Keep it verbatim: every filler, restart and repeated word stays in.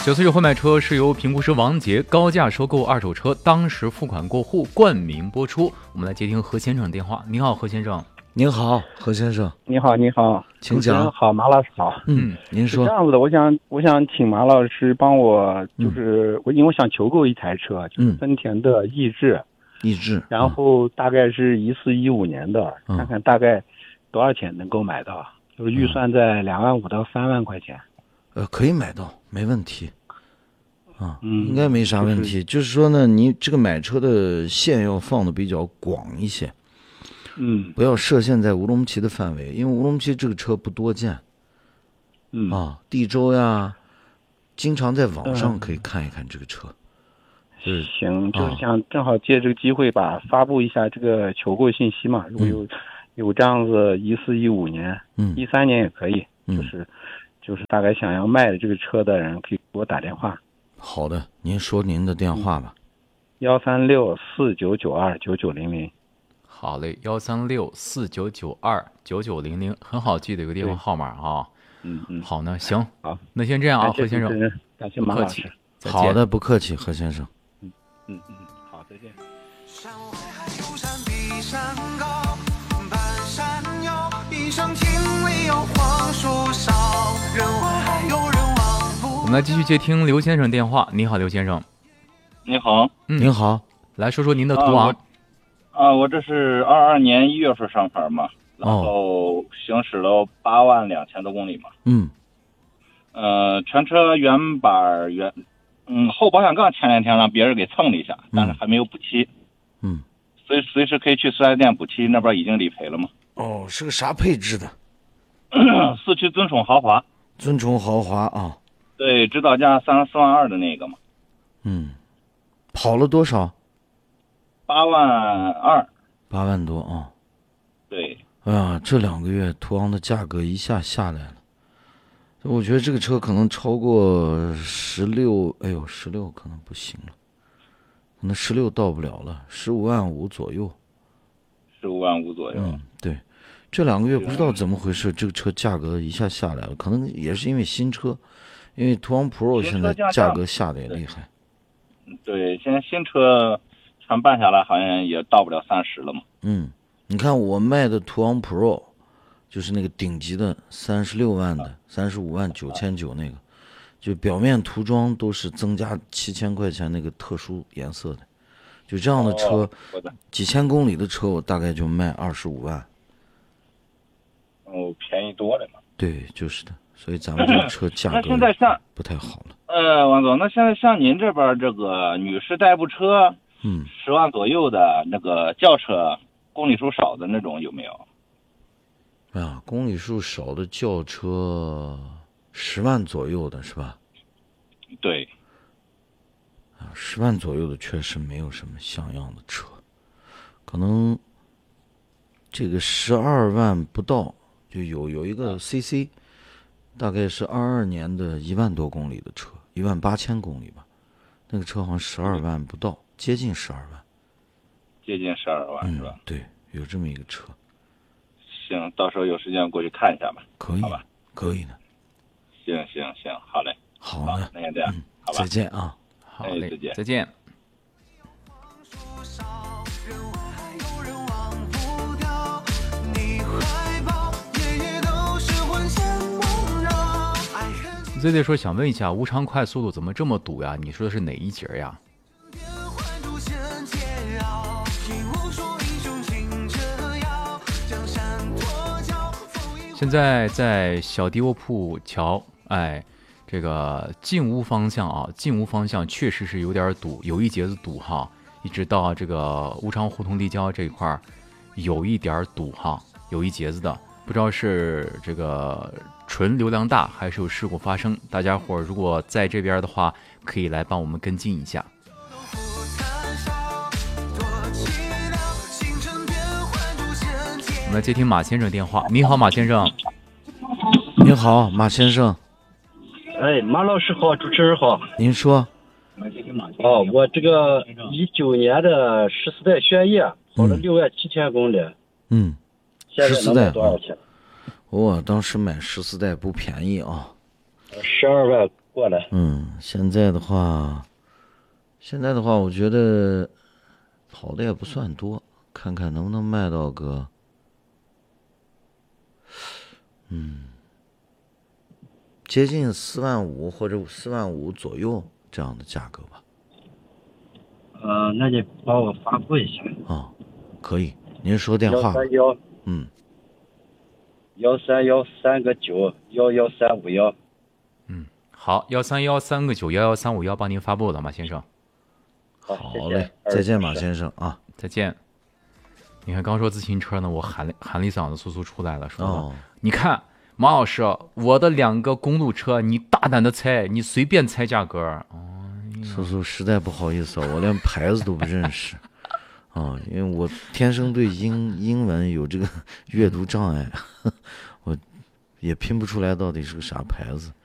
九四九后买车是由评估师王杰高价收购二手车，当时付款过户冠名播出。我们来接听何先生的电话。你好，何先生。 您好，何先生。 你好，你好， 请讲。 好，马老师好。 嗯，您说。 是这样子的，我想，我想请马老师帮我，就是、嗯、我，因为我想求购一台车，就是丰田的逸致。 逸致。 然后大概是一四一五年的、 嗯， 看看大概多少钱能够买到，就是预算在两万五到三万块钱。 呃，可以买到，没问题。啊， 嗯， 应该没啥问题。就是、就是说呢，你这个买车的线要放的比较广一些。 嗯， 不要设限在乌鲁木齐的范围，因为乌鲁木齐这个车不多见。 嗯啊，地州呀，经常在网上可以看一看这个车。 嗯、行，就是想正好借这个机会吧，发布一下这个求购信息嘛。如果有、嗯、有这样子一四一五年， 嗯， 一三年也可以， 嗯、 就是就是大概想要卖的这个车的人可以给我打电话。 好的，您说您的电话吧。 幺三六四九九二九九零零。 好嘞，幺三六四九九二九九零零，很好记的一个电话号码啊。 嗯嗯， 好呢，行， 好， 那先这样啊，何先生， 感谢马老师， 好的，不客气，何先生。 嗯嗯嗯，好，再见。 山外还有山比山高，半山腰，一声听里有黄树梢，人外还有人往不。 我们来继续接听刘先生电话。你好，刘先生。 你好， 嗯， 您好， 来说说您的途昂。 啊啊，我这是二二年一月份上牌嘛，然后行驶了八万两千多公里嘛。 嗯。 呃，全车原板原，嗯，后保险杠前两天让别人给蹭了一下，但是还没有补漆。 嗯。 随随时可以去四 S 店补漆，那边已经理赔了嘛。 哦，是个啥配置的？ 四驱尊宠豪华。 尊宠豪华啊。 对，指导价三十四万二的那个嘛。 嗯。跑了多少？ 八万二， 八万多啊！ 对， 哎呀，这两个月途昂的价格一下下来了，我觉得这个车可能超过十六，哎呦，十六可能不行了，可能十六到不了了，十五万五左右。 十五万五左右。 嗯，对，这两个月不知道怎么回事，这个车价格一下下来了，可能也是因为新车，因为途昂 Pro 现在价格下的也厉害。 对，现在新车。全办下来好像也到不了三十了嘛。 嗯，你看我卖的途昂 Pro， 就是那个顶级的三十六万的，三十五万九千九那个，就表面涂装都是增加七千块钱那个特殊颜色的，就这样的车， 哦、 几千公里的车我大概就卖二十五万。 哦，便宜多了嘛。 对，就是的，所以咱们这个车价格那现在像不太好了。 呃，王总，那现在像您这边这个女士代步车。 嗯， 十万左右的那个轿车，公里数少的那种有没有？ 啊，公里数少的轿车，十万左右的是吧？ 对。 啊，十万左右的确实没有什么像样的车，可能这个十二万不到就有有一个 C C， 大概是二二年的一万多公里的车，一万八千公里吧，那个车好像十二万不到。接近十二万， 接近十二万、 嗯、 是吧？ 对，有这么一个车。 行，到时候有时间过去看一下吧。 可以， 好吧？ 可以的。 行行行，好嘞。 好呢， 那先这样、 嗯， 好吧？ 再见啊！ 好嘞， 哎、再见， 再见。Z Z 说想问一下，无常快速路怎么这么堵呀？你说的是哪一节呀？现在在小迪欧铺桥，哎，这个进屋方向啊，进屋方向确实是有点堵，有一节子堵哈，一直到这个无常胡同立交这一块有一点堵哈，有一节子的，不知道是这个纯流量大还是有事故发生，大家伙如果在这边的话，可以来帮我们跟进一下。我们来接听马先生电话。你好，马先生。 你好，马先生。 哎，马老师好，主持人好。 您说。 哦，我这个一九年的十四代轩逸跑了六万七千公里。 嗯。 现在能卖多少钱？ 我、哦、当时买十四代不便宜啊。 十二万过了。 嗯，现在的话，现在的话，我觉得跑的也不算多，看看能不能卖到个，嗯，接近四万五或者四万五左右这样的价格吧。 呃，那你帮我发布一下。 啊，可以，您说电话。 幺三幺， 嗯， 幺三幺三个九幺幺三五幺。 嗯，好，幺三幺三个九幺幺三五幺，帮您发布了，马先生。 好， 好嘞，再见，马先生啊。 再见。你看，刚说自行车呢，我喊了喊了一嗓子，苏苏出来了，说了、 哦， 你看马老师，我的两个公路车，你大胆的猜，你随便猜价格。哦， 叔叔实在不好意思啊，我连牌子都不认识啊，因为我天生对英英文有这个阅读障碍，我也拼不出来到底是个啥牌子。